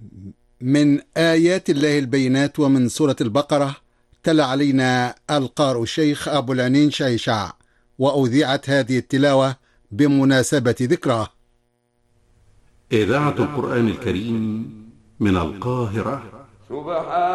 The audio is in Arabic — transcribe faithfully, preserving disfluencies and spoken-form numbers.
من آيات الله البينات ومن سورة البقرة. تلا علينا القارئ الشيخ أبو العنين شيشع، وأذيعت هذه التلاوة بمناسبة ذكراه. إذاعة القرآن الكريم من القاهرة. سبحان